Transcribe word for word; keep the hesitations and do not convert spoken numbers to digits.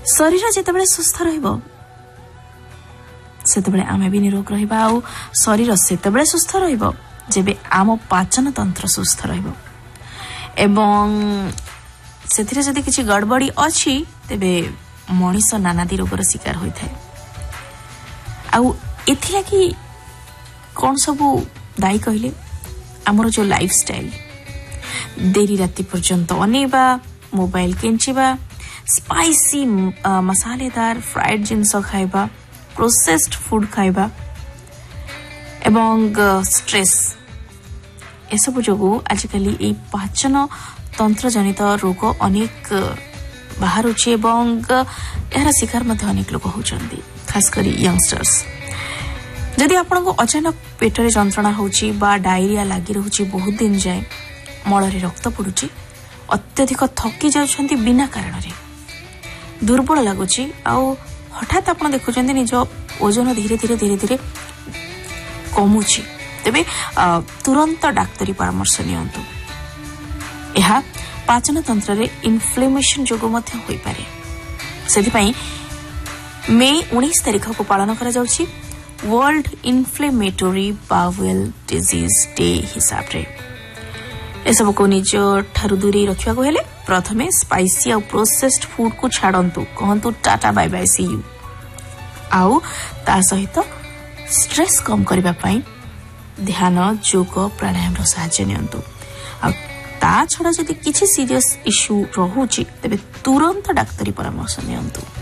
शरीर जितेबाला सुस्थ रहिबो सेतेबाला आमे भी निरोग रहिबा आ शरीर सेतेबाला सुस्थ रहिबो जेबे आम पाचन तंत्र सुस्थ रहिबो एवं सेथिरे जदि किछि गड़बड़ी अछि तेबे मनीष नानादी रोगर शिकार होइथाय आ एथिला कि कौन सबू दायी कहले आमर जो लाइफस्टाइल देरी राति पर्यंत अनेबा मोबाइल केंचिबा स्पाइसी मसालेदार फ्राइड जिनस खाइबा प्रोसेस्ड फूड खाइबा एवं स्ट्रेस एसबू जो आजिकल ये पाचन तंत्र जनित रोग अनेक बाहर यार शिकार अनेक लोग होती खासकर यंगस्टर्स जदि आपन को अचानक पेटरे जंत्रणा होची बा डायरिया लागी रहउची बहुत दिन जाए मलरे रक्त पड़ुची अत्यधिक थकी जाउछंती बिना कारण रे दुर्बल लागुची आ हठात आपन देखुछंती निज ओजन धीरे धीरे धीरे धीरे कमुची तेबे तुरंत डाक्तरी परामर्श नियंतु यह पाचन तंत्र रे इन्फ्लेमेशन जोगो मध्य होई पारे सेति पई मे उन्नीस तारिख को पालन करा जाउची world inflammatory bowel disease day हिसाब रे एसब को निज ठारु दूरी रखिया को हेले प्रथमे स्पाइसी और प्रोसेस्ड फूड को छाड़ंतु कहंतु tata bye bye C you आउ ता सहित स्ट्रेस कम करबा पई ध्यान योग प्राणायाम रो सहायता नियंतु आ ता छड़ा जदि किछि सीरियस इश्यू रहउची तबे तुरंत डाक्तरी परामर्श नियंतु।